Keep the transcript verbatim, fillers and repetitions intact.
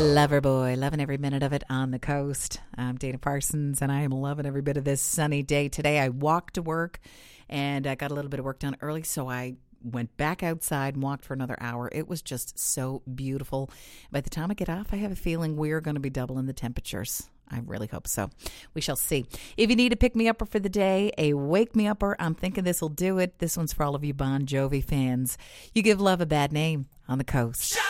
Loverboy, loving every minute of it on the coast. I'm Dana Parsons, and I am loving every bit of this sunny day today. I walked to work, and I got a little bit of work done early, so I went back outside and walked for another hour. It was just so beautiful. By the time I get off, I have a feeling we're going to be doubling the temperatures. I really hope so. We shall see. If you need a pick-me-upper for the day, a wake-me-upper, I'm thinking this will do it. This one's for all of you Bon Jovi fans. You give love a bad name on the coast.